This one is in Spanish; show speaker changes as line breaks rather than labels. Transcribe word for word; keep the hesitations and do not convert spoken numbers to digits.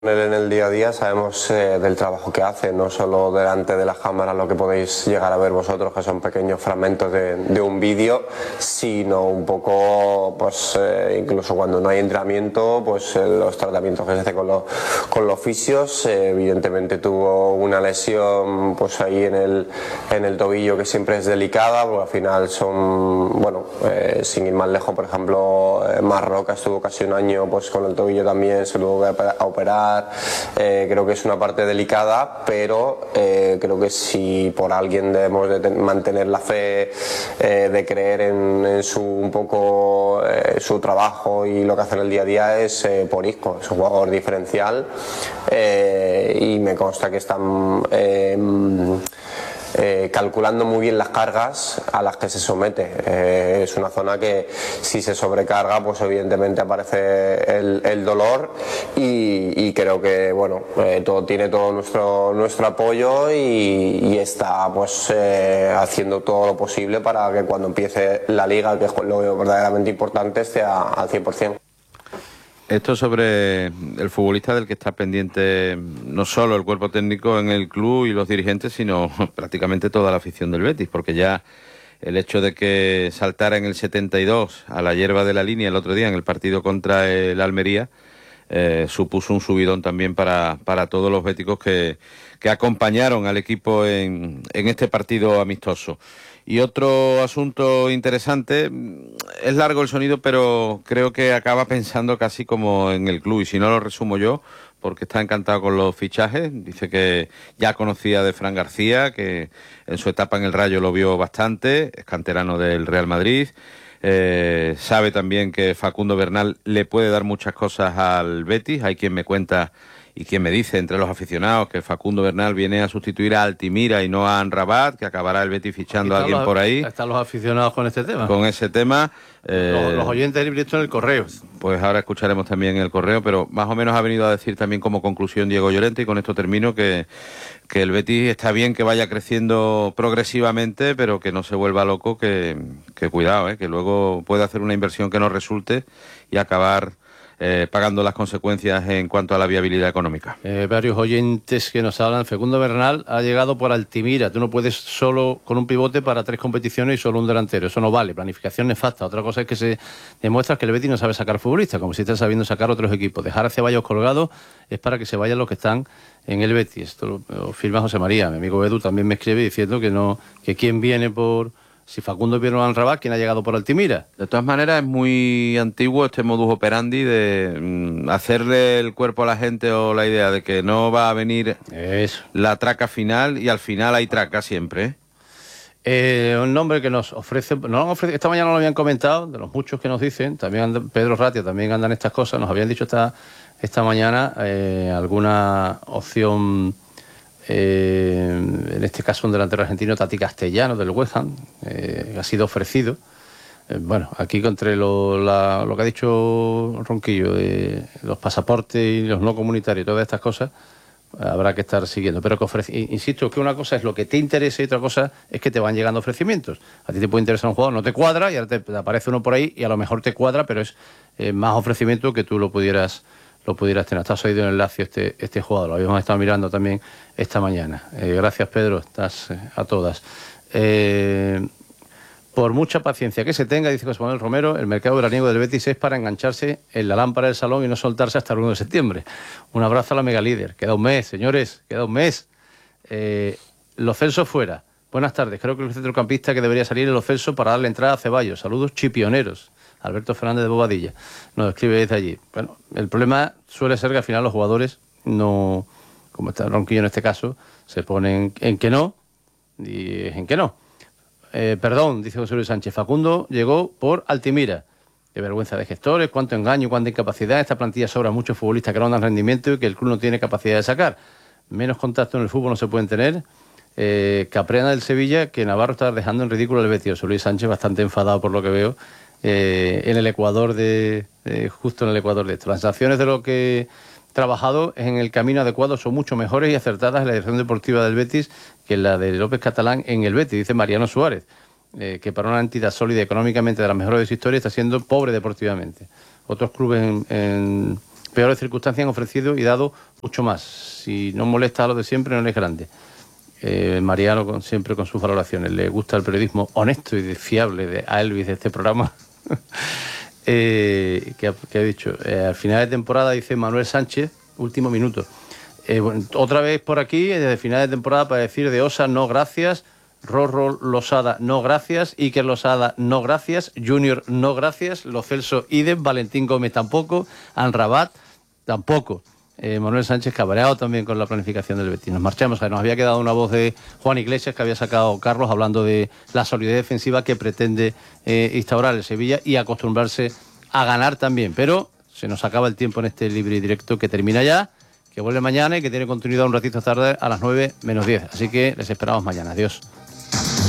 Él en el día a día sabemos eh, del trabajo que hace, no solo delante de las cámaras lo que podéis llegar a ver vosotros, que son pequeños fragmentos de, de un vídeo, sino un poco, pues eh, incluso cuando no hay entrenamiento, pues eh, los tratamientos que se hace con los, con los fisios. Eh, evidentemente tuvo una lesión pues ahí en el, en el tobillo que siempre es delicada, porque al final son, bueno, eh, sin ir más lejos, por ejemplo, eh, Marroca estuvo casi un año pues con el tobillo también, se tuvo que operar. Eh, creo que es una parte delicada, pero eh, creo que si por alguien debemos de mantener la fe, eh, de creer en, en su un poco eh, su trabajo y lo que hace en el día a día, es eh, por Isco. Es un jugador diferencial eh, y me consta que están eh, Eh, calculando muy bien las cargas a las que se somete. Eh, es una zona que si se sobrecarga, pues evidentemente aparece el, el dolor y, y creo que bueno, eh, todo tiene todo nuestro nuestro apoyo y, y está pues eh, haciendo todo lo posible para que cuando empiece la liga, que es lo verdaderamente importante, esté a, al cien por cien.
Esto sobre el futbolista del que está pendiente no solo el cuerpo técnico en el club y los dirigentes, sino prácticamente toda la afición del Betis, porque ya el hecho de que saltara en el setenta y dos a la hierba de la línea el otro día en el partido contra el Almería eh, supuso un subidón también para, para todos los béticos que, que acompañaron al equipo en, en este partido amistoso. Y otro asunto interesante, es largo el sonido, pero creo que acaba pensando casi como en el club, y si no lo resumo yo, porque está encantado con los fichajes. Dice que ya conocía de Fran García, que en su etapa en el Rayo lo vio bastante, es canterano del Real Madrid. Eh, sabe también que Facundo Bernal le puede dar muchas cosas al Betis. Hay quien me cuenta y quien me dice entre los aficionados que Facundo Bernal viene a sustituir a Altimira y no a Anrabat, que acabará el Betis fichando a alguien
los,
por ahí.
Están los aficionados con este tema.
Con ese tema. Eh,
los, los oyentes directos en el correo.
Pues ahora escucharemos también el correo, pero más o menos ha venido a decir también como conclusión Diego Llorente, y con esto termino, que, que el Betis está bien que vaya creciendo progresivamente, pero que no se vuelva loco, que, que cuidado, eh, que luego puede hacer una inversión que no resulte y acabar Eh, pagando las consecuencias en cuanto a la viabilidad económica.
Eh, varios oyentes que nos hablan. Facundo Bernal ha llegado por Altimira. Tú no puedes solo con un pivote para tres competiciones y solo un delantero. Eso no vale. Planificación nefasta. Otra cosa es que se demuestra que el Betis no sabe sacar futbolistas, como si está sabiendo sacar otros equipos. Dejar a Ceballos colgado es para que se vayan los que están en el Betis. Esto lo, lo firma José María. Mi amigo Edu también me escribe diciendo que no, que quién viene por... Si Facundo viene a Anrabat, ¿quién ha llegado por Altimira?
De todas maneras, es muy antiguo este modus operandi de mm, hacerle el cuerpo a la gente, o la idea de que no va a venir
Eso.
La traca final, y al final hay traca siempre, ¿eh?
Eh, un nombre que nos ofrece, no ofrece, esta mañana no lo habían comentado, de los muchos que nos dicen, también anda, Pedro Ratia, también andan estas cosas, nos habían dicho esta, esta mañana eh, alguna opción... Eh, en este caso un delantero argentino, Tati Castellano, del West Ham, eh, ha sido ofrecido. Eh, bueno, aquí entre lo, la, lo que ha dicho Ronquillo, de los pasaportes y los no comunitarios, todas estas cosas, habrá que estar siguiendo. Pero que ofrece, insisto, que una cosa es lo que te interesa y otra cosa es que te van llegando ofrecimientos. A ti te puede interesar un jugador, no te cuadra, y ahora te, te aparece uno por ahí y a lo mejor te cuadra, pero es eh, más ofrecimiento que tú lo pudieras lo pudieras tener. Estás oído en el Lazio este, este jugador, lo habíamos estado mirando también esta mañana. Eh, gracias, Pedro, estás eh, a todas. Eh, por mucha paciencia que se tenga, dice José Manuel Romero, el mercado veraniego del Betis es para engancharse en la lámpara del salón y no soltarse hasta el uno de septiembre. Un abrazo a la mega líder. Queda un mes, señores, queda un mes. Eh, Lo Celso fuera. Buenas tardes, creo que el centrocampista que debería salir es Lo Celso para darle entrada a Ceballos. Saludos chipioneros. Alberto Fernández de Bobadilla nos escribe desde allí. Bueno, el problema suele ser que al final los jugadores no, como está Ronquillo en este caso, se ponen en que no y en que no. Eh, perdón, dice José Luis Sánchez, Facundo llegó por Altimira. Qué vergüenza de gestores, cuánto engaño, cuánta incapacidad. Esta plantilla sobra muchos futbolistas que no dan rendimiento y que el club no tiene capacidad de sacar. Menos contacto en el fútbol no se pueden tener. Eh, Caprena del Sevilla, que Navarro está dejando en ridículo al Betis. José Luis Sánchez bastante enfadado por lo que veo. Eh, en el Ecuador de eh, justo en el Ecuador de esto. Las acciones de lo que he trabajado en el camino adecuado son mucho mejores y acertadas en la dirección deportiva del Betis que la de López Catalán en el Betis, dice Mariano Suárez, eh, que para una entidad sólida económicamente de las mejores de su historia está siendo pobre deportivamente. Otros clubes en, en peores circunstancias han ofrecido y dado mucho más. Si no molesta a los de siempre, no es grande. Eh, Mariano con, siempre con sus valoraciones. Le gusta el periodismo honesto y fiable de a Elvis de este programa. eh, que, ha, que ha dicho, eh, al final de temporada, dice Manuel Sánchez, último minuto. Eh, bueno, otra vez por aquí, desde final de temporada, para decir de Osa, no gracias. Rorro Losada, no gracias. Iker Losada, no gracias. Junior, no gracias. Lo Celso, idem. Valentín Gómez, tampoco. Anrabat, tampoco. Eh, Manuel Sánchez cabreado también con la planificación del Betis. Nos marchamos. Nos había quedado una voz de Juan Iglesias que había sacado Carlos hablando de la solidez defensiva que pretende eh, instaurar el Sevilla y acostumbrarse a ganar también. Pero se nos acaba el tiempo en este libre y directo que termina ya, que vuelve mañana y que tiene continuidad un ratito tarde a las nueve menos diez. Así que les esperamos mañana. Adiós.